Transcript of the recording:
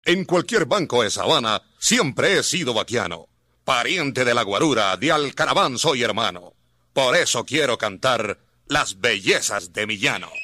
En cualquier banco de Sabana siempre he sido vaquiano. Pariente de la guarura, de Alcaraván soy hermano. Por eso quiero cantar las bellezas de mi llano.